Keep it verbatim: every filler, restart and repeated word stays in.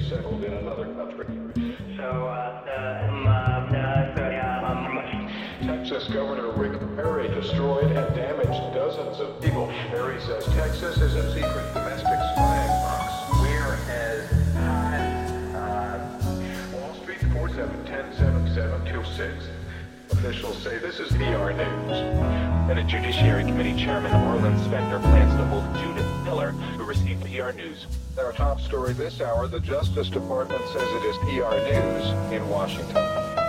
settled in another country. So, uh, uh, um, uh, uh, um, Texas Governor Rick Perry destroyed and damaged dozens of people. Perry says Texas is a secret domestic spying box. we're as hot, uh, Wall Street four seven one zero seven seven two six. Officials say this is P R News. And a Judiciary Committee Chairman Orlin Specter plans to hold Judith Miller, who received P R News. Our top story this hour, the Justice Department says it is P R News in Washington.